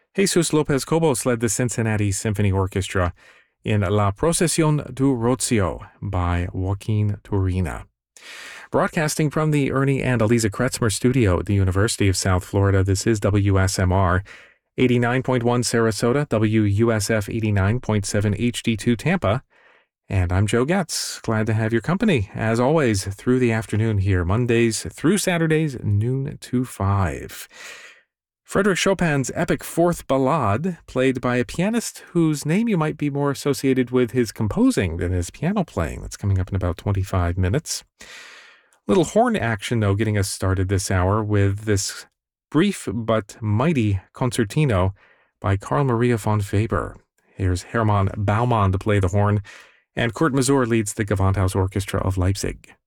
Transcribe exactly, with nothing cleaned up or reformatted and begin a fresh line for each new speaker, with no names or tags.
Jesus Lopez Cobos led the Cincinnati Symphony Orchestra in La Procesión du Rocío by Joaquin Turina. Broadcasting from the Ernie and Eliza Kretzmer studio at the University of South Florida, this is W S M R eighty-nine point one Sarasota, W U S F eighty-nine point seven H D two Tampa, and I'm Joe Getz. Glad to have your company, as always, through the afternoon here, Mondays through Saturdays, noon to five. Frédéric Chopin's epic Fourth Ballade, played by a pianist whose name you might be more associated with his composing than his piano playing. That's coming up in about twenty-five minutes. Little horn action, though, getting us started this hour with this brief but mighty concertino by Carl Maria von Weber. Here's Hermann Baumann to play the horn, and Kurt Masur leads the Gewandhaus Orchestra of Leipzig.